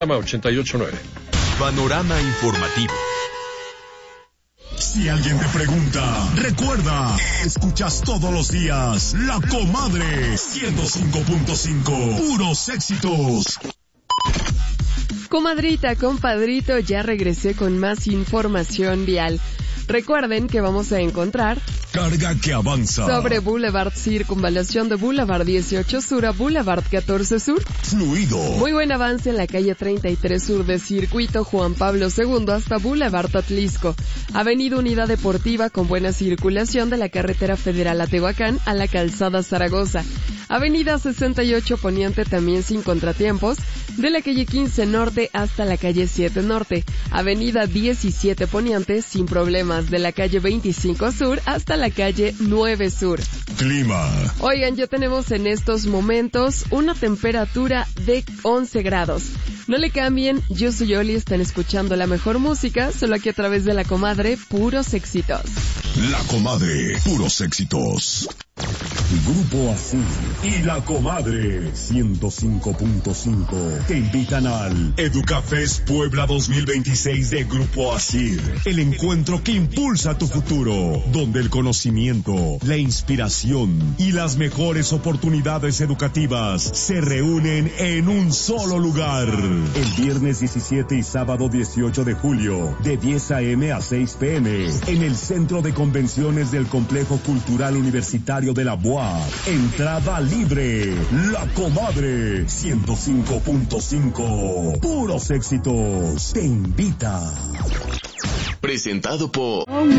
88.9. Panorama informativo. Si alguien te pregunta, recuerda, escuchas todos los días La Comadre 105.5, puros éxitos. Comadrita, compadrito, ya regresé con más información vial. Recuerden que vamos a encontrar Carga que avanza sobre Boulevard Circunvalación de Boulevard 18 Sur a Boulevard 14 Sur. Fluido. Muy buen avance en la calle 33 Sur de Circuito Juan Pablo II hasta Boulevard Atlisco. Avenida Unidad Deportiva con buena circulación de la carretera federal a Tehuacán a la calzada Zaragoza. Avenida 68 Poniente también sin contratiempos, de la calle 15 Norte hasta la calle 7 Norte. Avenida 17 Poniente sin problemas, de la calle 25 Sur hasta la calle 9 Sur. Clima. Oigan, ya tenemos en estos momentos una temperatura de 11 grados. No le cambien, yo soy Oli, están escuchando la mejor música, solo aquí a través de La Comadre, puros éxitos. La Comadre, puros éxitos. Grupo Asir y La Comadre 105.5 te invitan al Educafest Puebla 2026 de Grupo Asir, el encuentro que impulsa tu futuro, donde el conocimiento, la inspiración y las mejores oportunidades educativas se reúnen en un solo lugar. El viernes 17 y sábado 18 de julio, de 10 a.m. a 6 p.m. en el Centro de Convenciones del Complejo Cultural Universitario de la UAP. Entrada libre. La Comadre 105.5. Puros éxitos. Te invita. Presentado por